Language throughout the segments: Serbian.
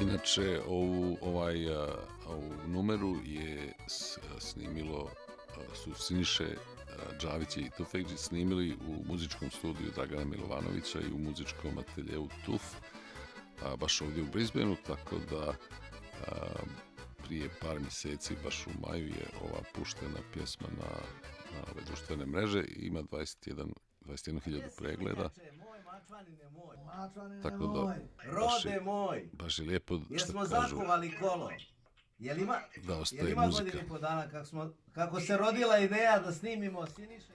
Inače, ovu numeru je snimilo, su Siniše Džavić i Tufekđić snimili u muzičkom studiju Dragana Milovanovića i u muzičkom ateljeu TUF, baš ovdje u Brisbaneu, tako da prije par mjeseci, baš u maju, je ova puštena pjesma na ove društvene mreže i ima 21.000 pregleda. Tako da baš je lijepo što kažu. Zakovali kolo. Da ostaje muzika. Kako se rodila ideja da snimimo Siniša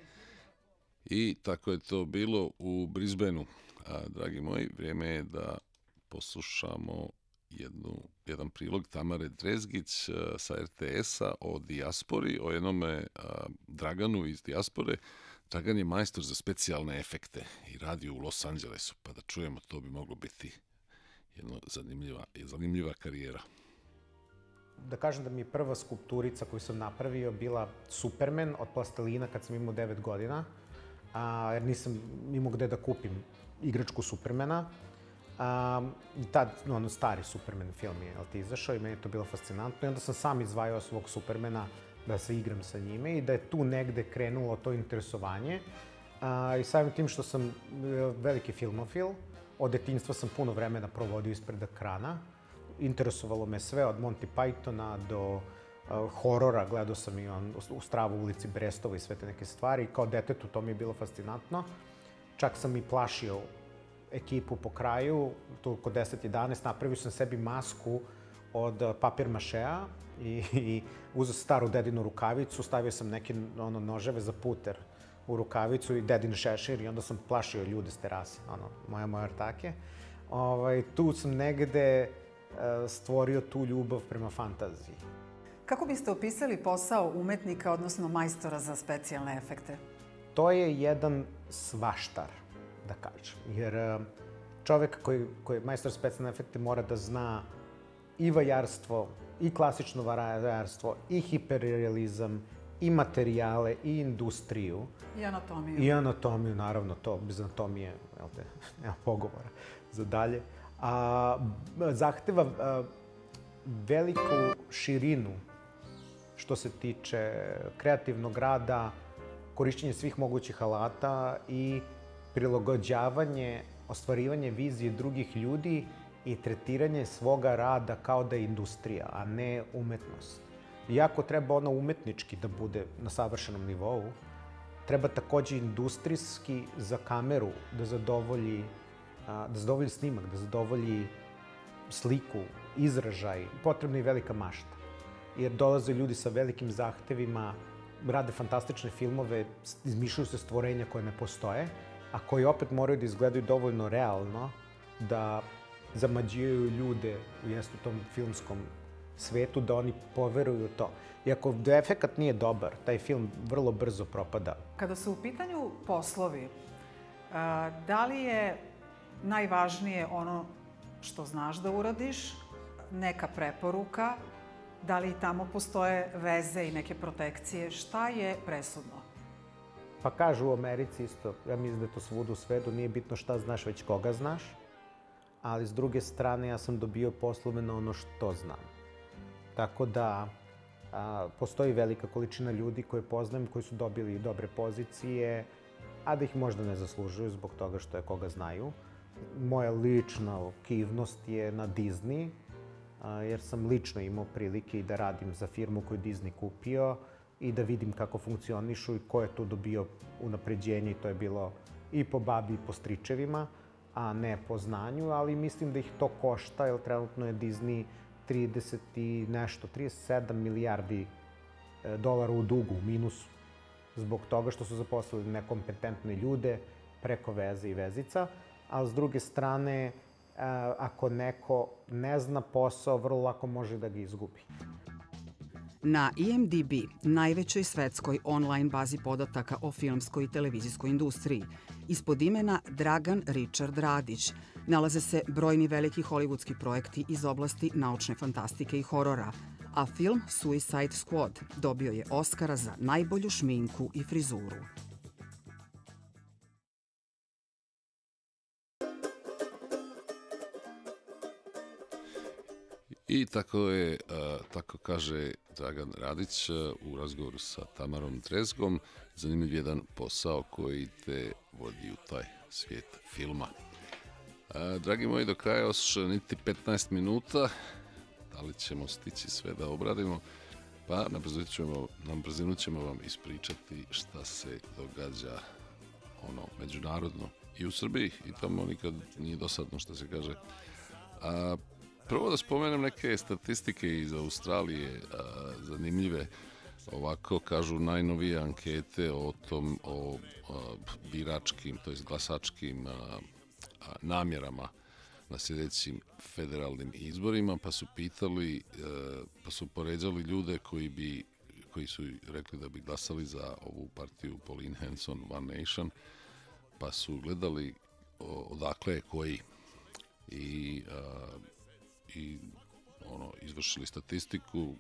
i tako je to bilo u Brisbaneu. Dragi moji, vrijeme je da poslušamo jedan prilog Tamare Drezgić sa RTS-a o dijaspori, o jednome Draganu iz dijaspore. Dragan je majstor za specijalne efekte i radi u Los Angelesu, pa da čujemo, to bi moglo biti jedna zanimljiva karijera. Da kažem da mi je prva skulpturica koju sam napravio bila Superman od plastelina kad sam imao 9 godina, jer nisam imao gde da kupim igračku Supermana. Tad, stari Superman film je izašao i meni je to bilo fascinantno i onda sam sam izvajao svog Supermana da se igram sa njime i da je tu negde krenulo to interesovanje. I samim tim što sam veliki filmofil, od detinjstva sam puno vremena provodio ispred ekrana. Interesovalo me sve, od Monty Pythona do horora, gledao sam i u Stravu ulici Brestova i sve te neke stvari. Kao detetu to mi je bilo fascinantno. Čak sam i plašio ekipu po kraju, tu kod 10-11, napravio sam sebi masku od papir mašea i uzeo staru dedinu rukavicu, stavio sam neke noževe za puter u rukavicu i dedin šešir i onda sam plašio ljude s terase, moje ortake. Tu sam negde stvorio tu ljubav prema fantaziji. Kako biste opisali posao umetnika, odnosno majstora za specijalne efekte? To je jedan svaštar, da kažem, jer čovek koji je majstor specijalne efekte mora da zna i vajarstvo, i klasično vajarstvo, i hiperrealizam, i materijale, i industriju. I anatomiju. I anatomiju, naravno, to, bez anatomije, nema pogovora za dalje. Zahteva veliku širinu što se tiče kreativnog rada, korišćenje svih mogućih alata i prilagođavanje, ostvarivanje vizije drugih ljudi i tretiranje svoga rada kao da je industrija, a ne umetnost. Iako treba ono umetnički da bude na savršenom nivou, treba takođe industrijski za kameru da zadovolji snimak, da zadovolji sliku, izražaj. Potrebna je velika mašta. Jer dolaze ljudi sa velikim zahtevima, rade fantastične filmove, izmišljaju se stvorenja koje ne postoje, a koji opet moraju da izgledaju dovoljno realno da zamađijaju ljude u tom filmskom svetu, da oni poveruju to. I ako efekat nije dobar, taj film vrlo brzo propada. Kada su u pitanju poslovi, da li je najvažnije ono što znaš da uradiš, neka preporuka, da li tamo postoje veze i neke protekcije, šta je presudno? Pa kažu u Americi isto, ja mislim da je to svuda u svetu, nije bitno šta znaš, već koga znaš, ali s druge strane ja sam dobio poslove na ono što znam. Tako da postoji velika količina ljudi koje poznajem, koji su dobili dobre pozicije, a da ih možda ne zaslužuju zbog toga što je koga znaju. Moja lična kivnost je na Disney, jer sam lično imao prilike i da radim za firmu koju Disney kupio i da vidim kako funkcionišu i ko je tu dobio unapređenje i to je bilo i po babi i po stričevima, a ne po znanju, ali mislim da ih to košta, jer trenutno je Disney 37 milijardi dolara u dugu, u minusu, zbog toga što su zaposlili nekompetentne ljude preko veze i vezica, ali s druge strane, ako neko ne zna posao, vrlo lako može da ga izgubi. Na IMDb, najvećoj svetskoj online bazi podataka o filmskoj i televizijskoj industriji, ispod imena Dragan Richard Radić, nalaze se brojni veliki hollywoodski projekti iz oblasti naučne fantastike i horora, a film Suicide Squad dobio je Oskara za najbolju šminku i frizuru. I tako kaže Dragan Radić u razgovoru sa Tamarom Drezgom, zanimljiv jedan posao koji te vodi u taj svijet filma. Dragi moji, do kraja još niti 15 minuta, da li ćemo stići sve da obradimo, pa na brzinu ćemo vam ispričati šta se događa međunarodno i u Srbiji, i tamo nikad nije dosadno, što se kaže. Prvo da spomenem neke statistike iz Australije, zanimljive. Ovako kažu najnovije ankete o biračkim, to jest glasačkim namjerama na sljedećim federalnim izborima, pa su pitali, pa su poređali ljude koji su rekli da bi glasali za ovu partiju Pauline Hanson, One Nation, pa su gledali odakle je koji i izvršili statistiku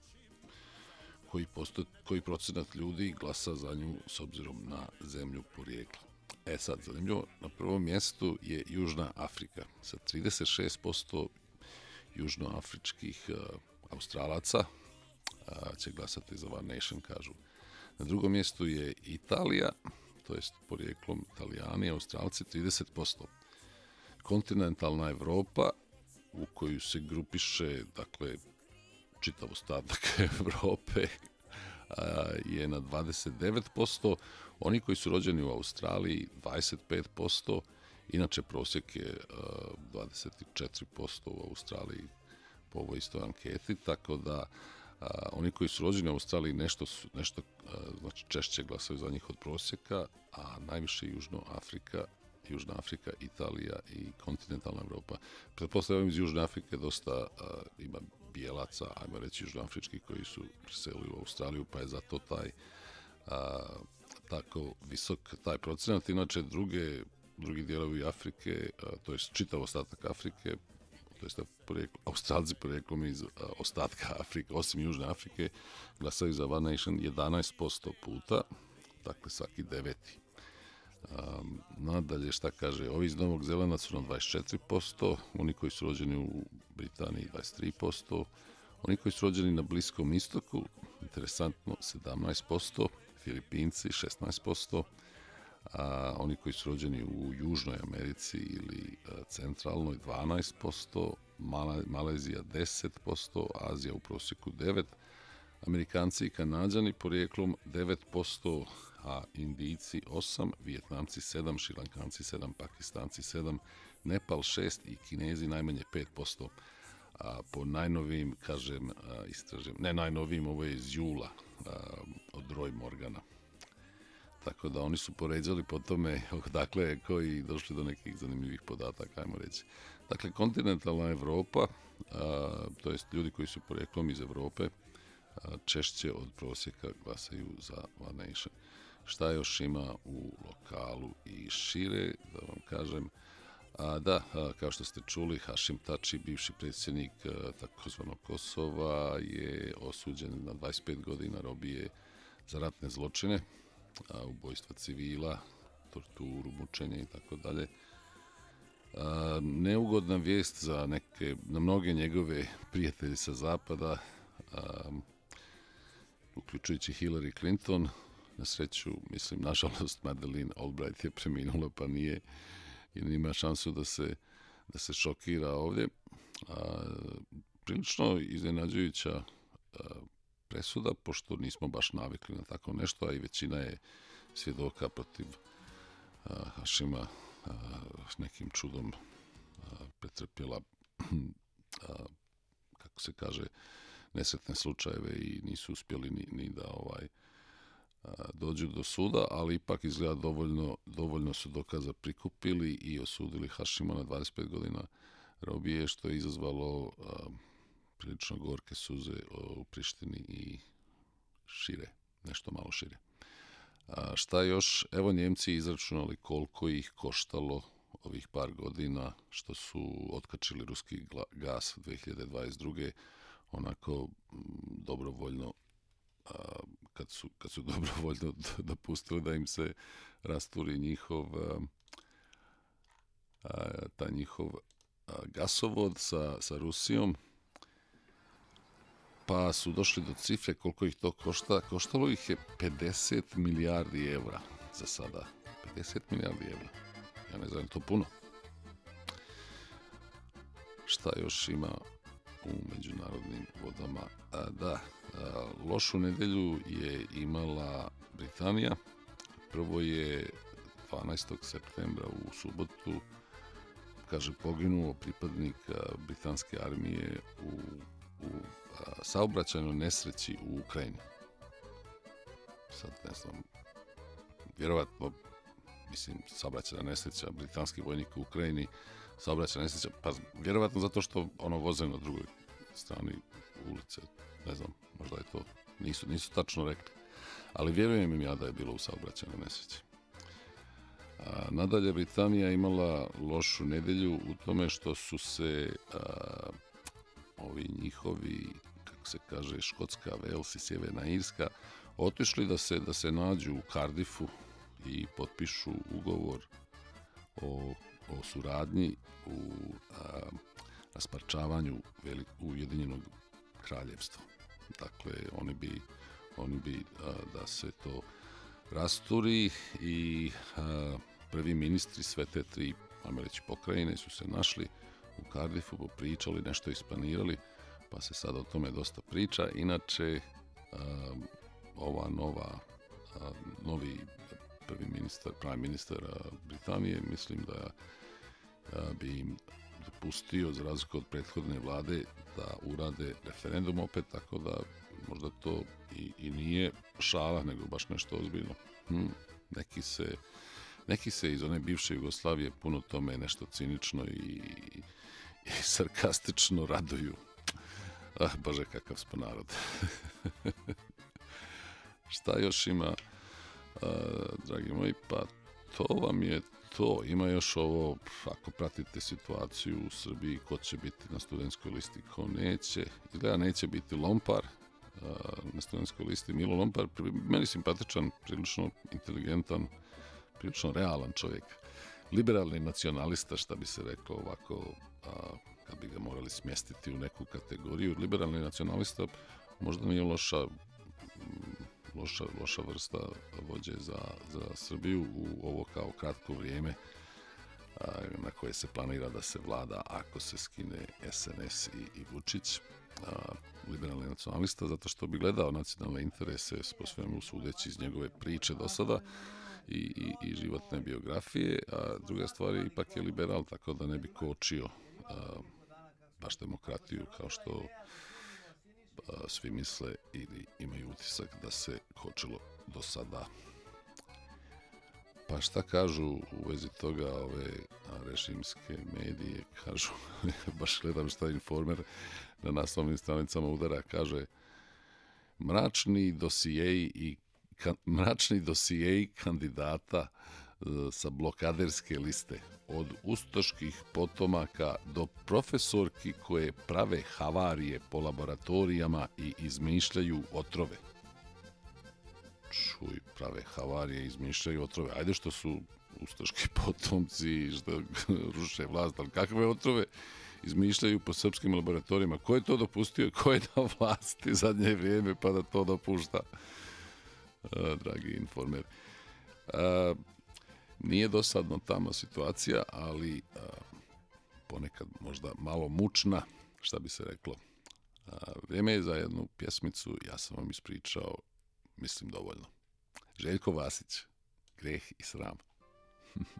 koji procenat ljudi glasa za nju s obzirom na zemlju porijekla. Sad, zanimljivo, na prvom mjestu je Južna Afrika sa 36% južnoafričkih Australaca će glasati za One Nation, kažu. Na drugom mjestu je Italija, to jest porijeklom Italijani, Australci 30%. Kontinentalna Evropa, u koju se grupiše, dakle, čitav ostatak Evrope, je na 29%, oni koji su rođeni u Australiji 25%, inače prosjek je 24% u Australiji po ovoj istoj anketi, tako da oni koji su rođeni u Australiji nešto znači češće glasaju za njih od prosjeka, a najviše Južna Afrika, Italija i kontinentalna Evropa. Pretpostavljam iz Južne Afrike dosta ima bijelaca, ajmo reći južnoafričkih, koji su priselili u Australiju, pa je zato tako visok taj procenat. Inače, drugi dijelovi Afrike, to je čitav ostatak Afrike, to je Australci porijeklom iz ostatka Afrike, osim Južne Afrike, glasaju za One Nation 11% puta, dakle svaki deveti. Nadalje, šta kaže, ovi iz Novog Zelanda su na 24%, oni koji su rođeni u Britaniji 23%, oni koji su rođeni na Bliskom istoku, interesantno, 17%, Filipinci 16%, a oni koji su rođeni u Južnoj Americi ili centralnoj 12%, Malezija 10%, Azija u prosjeku 9%, Amerikanci i Kanađani porijeklom 9%, a Indijci 8%, Vijetnamci 7%, Šilankanci 7%, Pakistanci 7%, Nepal 6% i Kinezi najmanje 5%. Po najnovijim, kažem, ne najnovijim, ovo je iz jula, od Roy Morgana. Tako da oni su poređali po tome odakle koji došli do nekih zanimljivih podataka, ajmo reći. Dakle, kontinentalna Evropa, to jest ljudi koji su porijeklom iz Evrope, češće od prosjeka glasaju za One Nation. Šta još ima u lokalu i šire, da vam kažem. Kao što ste čuli, Hašim Tači, bivši predsjednik takozvanog Kosova, je osuđen na 25 godina robije za ratne zločine, ubojstva civila, torturu, mučenje i tako dalje. Neugodna vijest za mnoge njegove prijatelje sa zapada, uključujući Hillary Clinton. Na sreću, mislim, nažalost, Madeleine Albright je preminula, pa nije i nema šansu da se šokira ovdje. Prilično iznenađujuća presuda, pošto nismo baš navikli na tako nešto, a i većina je svjedoka protiv Hašima nekim čudom pretrpjela, kako se kaže, nesretne slučajeve i nisu uspjeli ni da dođu do suda, ali ipak izgleda dovoljno su dokaza prikupili i osudili Hašima na 25 godina robije, što je izazvalo prilično gorke suze u Prištini i šire, nešto malo šire. Šta još? Evo, Njemci izračunali koliko ih koštalo ovih par godina što su otkačili ruski gas 2022. Onako dobrovoljno, kad su dobrovoljno dopustili da im se rasturi taj njihov gasovod sa Rusijom, pa su došli do cifre koliko ih to košta. Koštalo ih je 50 milijardi evra za sada. 50 milijardi evra. Ja ne znam, to puno. Šta još ima u međunarodnim vodama? Lošu nedelju je imala Britanija. Prvo je 12. septembra u subotu, kaže, poginuo pripadnik britanske armije u saobraćajnoj nesreći u Ukrajini. Sad ne znam, vjerovatno, mislim, saobraćajna nesreća, britanski vojnik u Ukrajini, saobraćajna nesreća, pa vjerovatno zato što ono voze na drugoj strani ulice, ne znam, možda je to, nisu tačno rekli, ali vjerujem im ja da je bilo u saobraćajnoj nesreći. Nadalje, Britanija imala lošu nedelju u tome što su se ovi njihovi, kako se kaže, Škotska, Wales i Sjeverna Irska, otišli da se nađu u Cardiffu i potpišu ugovor o suradnji u rasparčavanju Ujedinjenog kraljevstva. Dakle, oni bi da se to rasturi i prvi ministri sve te tri, ajmo reći, pokrajine su se našli u Cardiffu, popričali, nešto isplanirali, pa se sad o tome dosta priča. Inače, novi prvi ministar Britanije, mislim da bi im dopustio, za razliku od prethodne vlade, da urade referendum opet, tako da možda to i nije šala, nego baš nešto ozbiljno. Neki se iz one bivše Jugoslavije puno tome nešto cinično i sarkastično raduju. Bože, kakav smo narod. Šta još ima, dragi moji? Pa to vam je to. Ima još ovo, ako pratite situaciju u Srbiji, ko će biti na studentskoj listi, ko neće. Izgleda neće biti Lompar na studentskoj listi. Milo Lompar, meni simpatičan, prilično inteligentan, prilično realan čovjek. Liberalni nacionalista, šta bi se reklo ovako, kad bi ga morali smjestiti u neku kategoriju. Liberalni nacionalista možda nije loša vrsta vođe za Srbiju u ovo kao kratko vrijeme na koje se planira da se vlada ako se skine SNS i Vučić. Liberalni nacionalista, zato što bi gledao nacionalne interese po svemu sudeći iz njegove priče do sada i životne biografije, a druga stvar je ipak je liberal, tako da ne bi kočio baš demokratiju kao što svi misle ili imaju utisak da se kočilo do sada. Pa šta kažu u vezi toga ove režimske medije? Kažu, baš gledam šta Informer na naslovnim stranicama udara, kaže mračni dosijeji kandidata sa blokaderske liste, od ustaških potomaka do profesorki koje prave havarije po laboratorijama i izmišljaju otrove. Čuj, prave havarije i izmišljaju otrove. Ajde što su ustaški potomci, što ruše vlast, ali kakve otrove izmišljaju po srpskim laboratorijama? Ko je to dopustio? Ko je na vlasti zadnje vrijeme pa da to dopušta? Dragi Informer. Nije dosadno tamo situacija, ali ponekad možda malo mučna, šta bi se reklo. Vrijeme je za jednu pjesmicu, ja sam vam ispričao, mislim, dovoljno. Željko Vasić, Greh i sram.